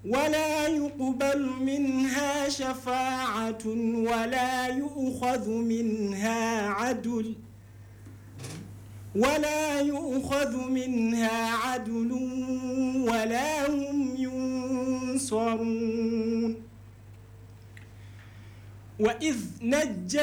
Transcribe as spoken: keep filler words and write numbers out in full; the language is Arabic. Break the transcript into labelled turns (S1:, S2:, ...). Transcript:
S1: ولا يقبل منها شفاعة ولا يؤخذ منها عدل ولا يؤخذ منها عدل ولا هم ينصرون. وإذ نجى